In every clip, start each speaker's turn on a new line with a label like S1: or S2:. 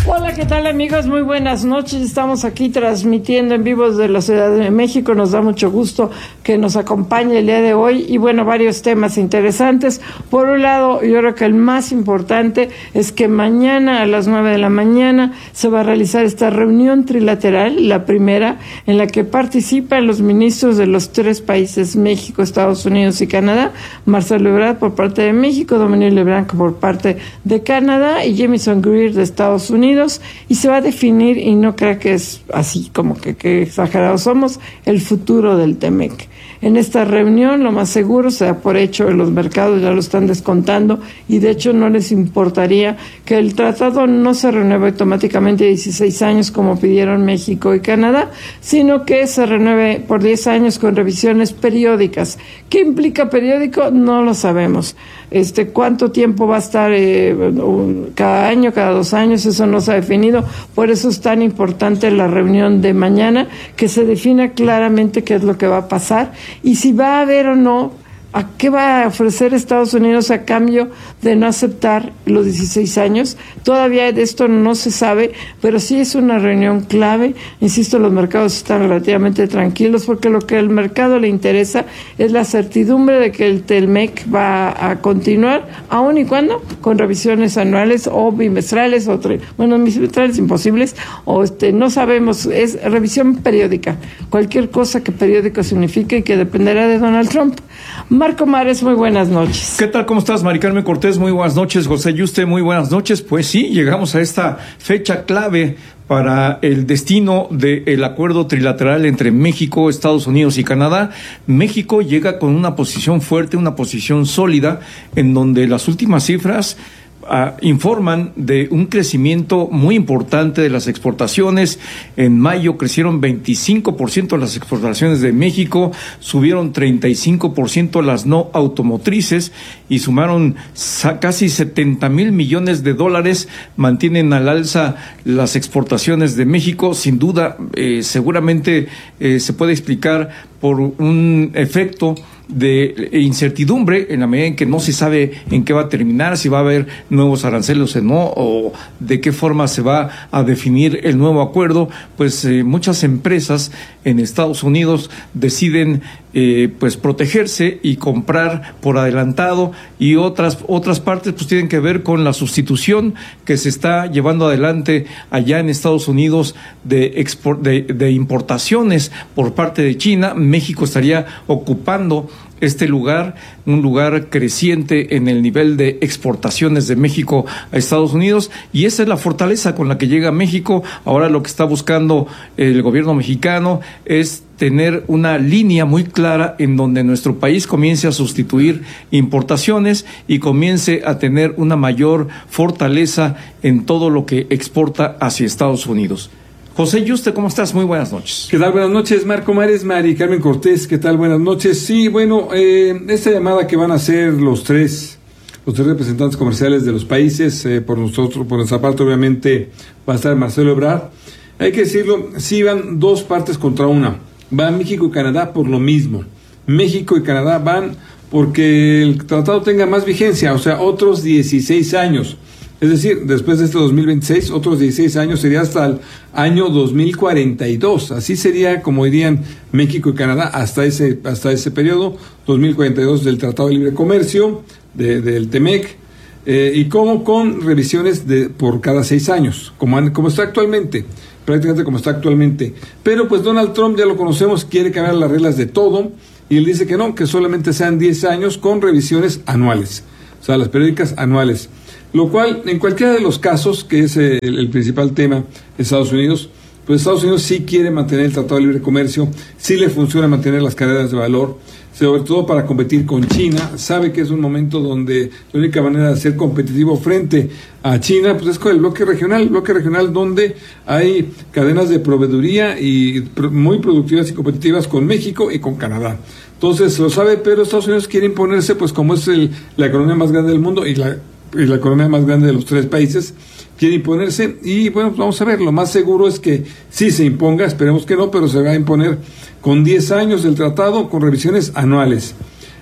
S1: Hola, ¿qué tal, amigos? Muy buenas noches. Estamos aquí transmitiendo en vivo desde la Ciudad de México. Nos da mucho gusto que nos acompañe el día de hoy y bueno, varios temas interesantes. Por un lado, yo creo que el más importante es que mañana a las 9 de la mañana se va a realizar esta reunión trilateral, la primera, en la que participan los ministros de los tres países, México, Estados Unidos y Canadá, Marcelo Ebrard por parte de México, Dominique Leblanc por parte de Canadá y Jamieson Greer de Estados Unidos. Y se va a definir, y no creo que es así como que exagerados somos, el futuro del TEMEC. En esta reunión, lo más seguro, se da por hecho, en los mercados ya lo están descontando, y de hecho no les importaría que el tratado no se renueve automáticamente 16 años como pidieron México y Canadá, sino que se renueve por 10 años con revisiones periódicas. ¿Qué implica periódico? No lo sabemos. ¿Cuánto tiempo va a estar cada año, cada 2 años? Eso no se ha definido. Por eso es tan importante la reunión de mañana, que se defina claramente qué es lo que va a pasar y si va a haber o no. ¿A qué va a ofrecer Estados Unidos a cambio de no aceptar los 16 años? Todavía de esto no se sabe, pero sí es una reunión clave. Insisto, los mercados están relativamente tranquilos porque lo que al mercado le interesa es la certidumbre de que el TEMEC va a continuar, aun y cuando con revisiones anuales o bimestrales, bimestrales imposibles, o no sabemos, es revisión periódica. Cualquier cosa que periódico signifique y que dependerá de Donald Trump. Marco Mares, muy buenas noches.
S2: ¿Qué tal? ¿Cómo estás, Mari Carmen Cortés? Muy buenas noches. José Yuste, muy buenas noches. Pues sí, llegamos a esta fecha clave para el destino del acuerdo trilateral entre México, Estados Unidos y Canadá. México llega con una posición fuerte, una posición sólida, en donde las últimas cifras informan de un crecimiento muy importante de las exportaciones. En mayo crecieron 25% las exportaciones de México, subieron 35% las no automotrices y sumaron casi 70,000 millones de dólares. Mantienen al alza las exportaciones de México. Sin duda, seguramente se puede explicar por un efecto de incertidumbre en la medida en que no se sabe en qué va a terminar, si va a haber nuevos aranceles o no, o de qué forma se va a definir el nuevo acuerdo. Pues muchas empresas en Estados Unidos deciden pues protegerse y comprar por adelantado, y otras partes pues tienen que ver con la sustitución que se está llevando adelante allá en Estados Unidos de importaciones por parte de China. México estaría ocupando este lugar, un lugar creciente en el nivel de exportaciones de México a Estados Unidos, y esa es la fortaleza con la que llega México. Ahora lo que está buscando el gobierno mexicano es tener una línea muy clara en donde nuestro país comience a sustituir importaciones y comience a tener una mayor fortaleza en todo lo que exporta hacia Estados Unidos. José Yuste, ¿cómo estás? Muy buenas noches.
S3: ¿Qué tal? Buenas noches, Marco Mares, Mari Carmen Cortés, ¿qué tal? Buenas noches. Sí, bueno, esta llamada que van a hacer los tres representantes comerciales de los países, por nuestra parte, obviamente, va a estar Marcelo Ebrard. Hay que decirlo, sí van dos partes contra una. Van México y Canadá por lo mismo. México y Canadá van porque el tratado tenga más vigencia, o sea, otros 16 años. Es decir, después de este 2026, otros 16 años sería hasta el año 2042. Así sería, como dirían México y Canadá, hasta ese periodo, 2042 del Tratado de Libre Comercio, del TEMEC, y como con revisiones por cada 6 años, como está actualmente, prácticamente como está actualmente. Pero pues Donald Trump, ya lo conocemos, quiere cambiar las reglas de todo, y él dice que no, que solamente sean 10 años con revisiones anuales, o sea, las periódicas anuales. Lo cual, en cualquiera de los casos, que es el principal tema de Estados Unidos, pues Estados Unidos sí quiere mantener el Tratado de Libre Comercio, sí le funciona mantener las cadenas de valor, sobre todo para competir con China. Sabe que es un momento donde la única manera de ser competitivo frente a China pues es con el bloque regional donde hay cadenas de proveeduría y muy productivas y competitivas con México y con Canadá. Entonces lo sabe, pero Estados Unidos quiere imponerse, pues como es la economía más grande del mundo y la economía más grande de los tres países, quiere imponerse. Y bueno, pues vamos a ver, lo más seguro es que sí se imponga, esperemos que no, pero se va a imponer con 10 años del tratado, con revisiones anuales.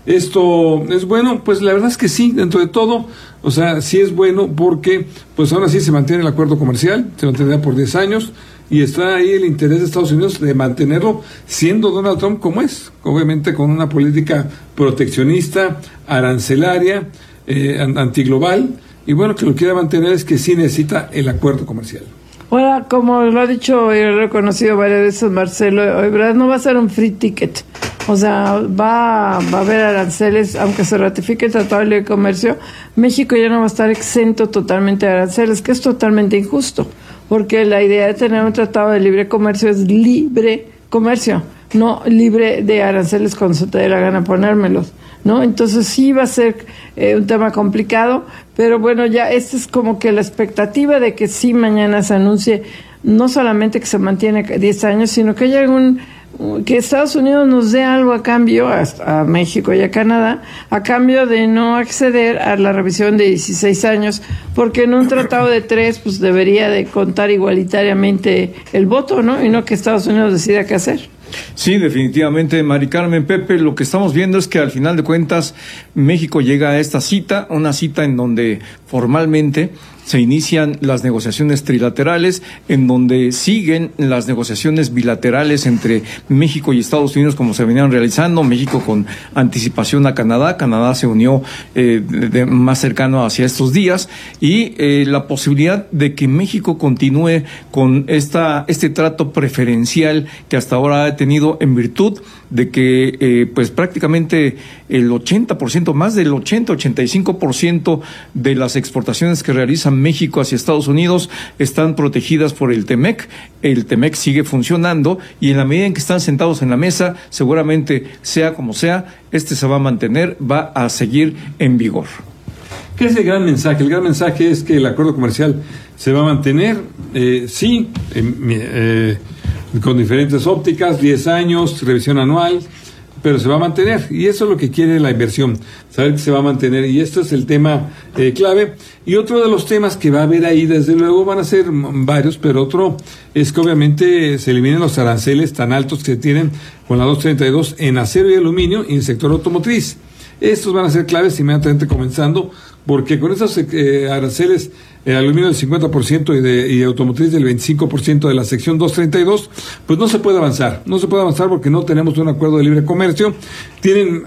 S3: ¿Esto es bueno? Pues la verdad es que sí, dentro de todo, o sea, sí es bueno porque pues aún así se mantiene el acuerdo comercial, se mantendrá por 10 años y está ahí el interés de Estados Unidos de mantenerlo siendo Donald Trump como es, obviamente con una política proteccionista, arancelaria, antiglobal, y bueno, que lo quiera mantener es que sí necesita el acuerdo comercial.
S1: Ahora, como lo ha dicho y lo he reconocido varias veces Marcelo Ebrard, no va a ser un free ticket. O sea, va a haber aranceles, aunque se ratifique el Tratado de Libre Comercio, México ya no va a estar exento totalmente de aranceles, que es totalmente injusto, porque la idea de tener un Tratado de Libre Comercio es libre comercio, no libre de aranceles cuando se te dé la gana ponérmelos, ¿no? Entonces sí va a ser un tema complicado, pero bueno, ya esta es como que la expectativa de que sí mañana se anuncie no solamente que se mantiene 10 años, sino que haya que Estados Unidos nos dé algo a cambio, a México y a Canadá, a cambio de no acceder a la revisión de 16 años, porque en un tratado de 3 pues debería de contar igualitariamente el voto, ¿no? Y no que Estados Unidos decida qué hacer.
S2: Sí, definitivamente, Mari Carmen, Pepe, lo que estamos viendo es que al final de cuentas México llega a esta cita, una cita en donde formalmente se inician las negociaciones trilaterales, en donde siguen las negociaciones bilaterales entre México y Estados Unidos como se venían realizando, México con anticipación a Canadá, Canadá se unió más cercano hacia estos días, y la posibilidad de que México continúe con este trato preferencial que hasta ahora ha tenido en virtud de que pues prácticamente el 80%, más del 85% de las exportaciones que realiza México hacia Estados Unidos están protegidas por el TEMEC. El TEMEC sigue funcionando y en la medida en que están sentados en la mesa, seguramente sea como sea, se va a mantener, va a seguir en vigor.
S3: ¿Qué es el gran mensaje? El gran mensaje es que el acuerdo comercial se va a mantener, con diferentes ópticas, 10 años, revisión anual, pero se va a mantener, y eso es lo que quiere la inversión, saber que se va a mantener, y esto es el tema clave. Y otro de los temas que va a haber ahí, desde luego van a ser varios, pero otro es que obviamente se eliminen los aranceles tan altos que tienen con la 232 en acero y aluminio y en el sector automotriz. Estos van a ser claves inmediatamente comenzando, porque con esos aranceles, aluminio del 50% y automotriz del 25% de la sección 232, pues no se puede avanzar. No se puede avanzar porque no tenemos un acuerdo de libre comercio. Tienen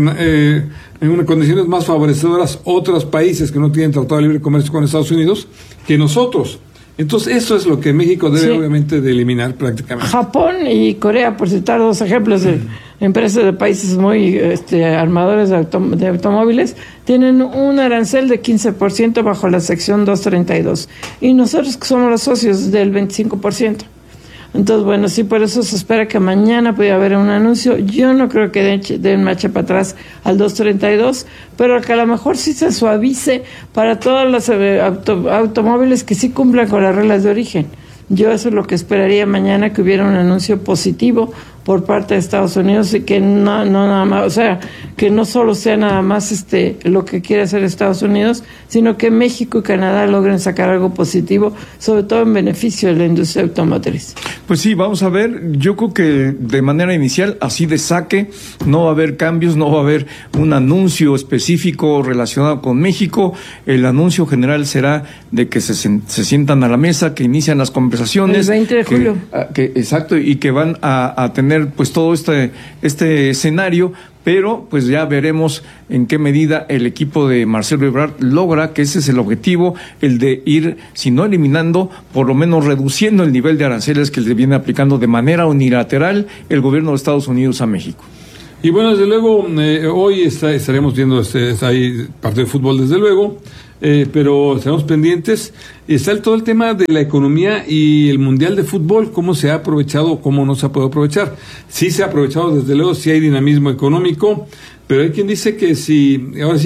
S3: en unas condiciones más favorecedoras otros países que no tienen tratado de libre comercio con Estados Unidos que nosotros. Entonces, eso es lo que México debe obviamente de eliminar prácticamente.
S1: Japón y Corea, por citar dos ejemplos de empresas de países muy armadores de automóviles, tienen un arancel de 15% bajo la sección 232. Y nosotros, que somos los socios, del 25%. Entonces, bueno, sí, por eso se espera que mañana pueda haber un anuncio. Yo no creo que den marcha para atrás al 232, pero que a lo mejor sí se suavice para todos los automóviles que sí cumplan con las reglas de origen. Yo eso es lo que esperaría mañana, que hubiera un anuncio positivo por parte de Estados Unidos y que no nada más, o sea, que no solo sea nada más lo que quiere hacer Estados Unidos, sino que México y Canadá logren sacar algo positivo, sobre todo en beneficio de la industria automotriz.
S2: Pues sí, vamos a ver, yo creo que de manera inicial, así de saque, no va a haber cambios, no va a haber un anuncio específico relacionado con México. El anuncio general será de que se sientan a la mesa, que inician las conversaciones.
S1: El 20 de julio.
S2: Exacto, y que van a tener pues todo este escenario, pero pues ya veremos en qué medida el equipo de Marcelo Ebrard logra, que ese es el objetivo, el de ir, si no eliminando, por lo menos reduciendo el nivel de aranceles que le viene aplicando de manera unilateral el gobierno de Estados Unidos a México.
S3: Y bueno, desde luego, hoy estaremos viendo ahí partido de fútbol, desde luego, pero estaremos pendientes. Está todo el tema de la economía y el Mundial de Fútbol, cómo se ha aprovechado, cómo no se ha podido aprovechar. Sí se ha aprovechado, desde luego, sí hay dinamismo económico, pero hay quien dice que si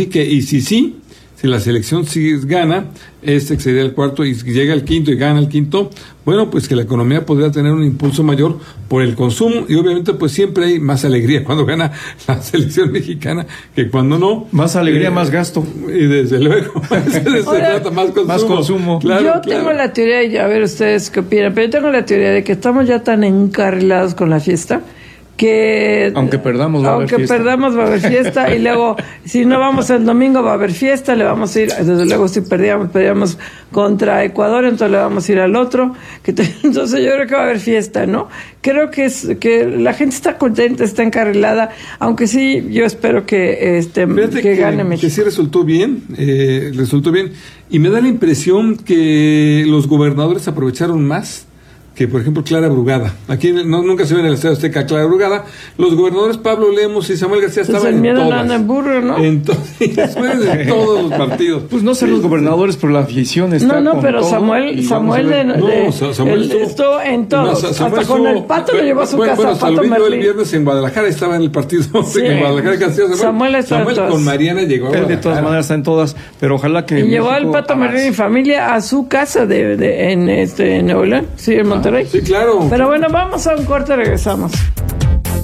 S3: la selección sí gana, que sería el cuarto, y llega al quinto y gana el quinto, bueno, pues que la economía podría tener un impulso mayor por el consumo, y obviamente pues siempre hay más alegría cuando gana la selección mexicana que cuando no.
S2: Más alegría, más gasto.
S3: Y desde luego, se trata más consumo.
S1: Claro, tengo la teoría, y a ver ustedes qué opinan, pero yo tengo la teoría de que estamos ya tan encarrilados con la fiesta, que
S2: aunque perdamos va a haber fiesta
S1: y luego si no vamos el domingo va a haber fiesta, le vamos a ir, desde luego si perdíamos contra Ecuador, entonces le vamos a ir al otro, entonces yo creo que va a haber fiesta, ¿no? Creo que la gente está contenta, está encarrilada, aunque sí yo espero que gane México.
S3: Que sí resultó bien, y me da la impresión que los gobernadores aprovecharon más que, por ejemplo, Clara Brugada. Aquí nunca se ve en el Estadio Azteca Clara Brugada. Los gobernadores Pablo Lemos y Samuel García estaban en todas.
S1: Anda en burro, ¿no?
S3: Entonces, de todos los partidos.
S2: Pues no ser los gobernadores, pero la afición está
S1: pero
S2: todo,
S1: Samuel estuvo en todos. Hasta con el Pato lo llevó a su casa.
S3: Bueno, Salvino el viernes en Guadalajara estaba en el partido. En Guadalajara, Samuel con Mariana llegó a Guadalajara.
S2: De todas maneras está en todas, pero ojalá que...
S1: Y llevó al Pato Merlín y familia a su casa en Nuevo León, sí, en Monterrey.
S3: Sí, claro.
S1: Pero bueno, vamos a un corte, regresamos.